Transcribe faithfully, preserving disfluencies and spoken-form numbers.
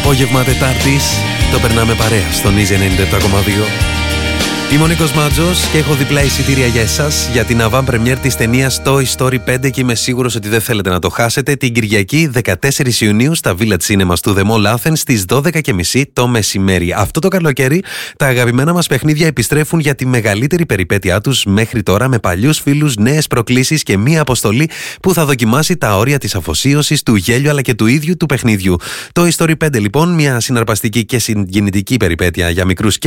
Απόγευμα Τετάρτης, το περνάμε παρέα στον Easy ενενήντα επτά κόμμα δύο. Είμαι ο Νίκος Μάτζος και έχω διπλά εισιτήρια για εσάς για την avant premiere της ταινίας Toy Story πέντε και είμαι σίγουρος ότι δεν θέλετε να το χάσετε την Κυριακή δεκατέσσερις Ιουνίου στα Village Cinemas του The Mall Athens στις δώδεκα και μισή το μεσημέρι. Αυτό το καλοκαίρι τα αγαπημένα μας παιχνίδια επιστρέφουν για τη μεγαλύτερη περιπέτειά τους μέχρι τώρα με παλιούς φίλους, νέες προκλήσεις και μία αποστολή που θα δοκιμάσει τα όρια της αφοσίωσης, του γέλιου αλλά και του ίδιου του παιχνιδιού. Toy Story πέντε λοιπόν, μια συναρπαστική και συγκινητική περιπέτεια για μικρούς και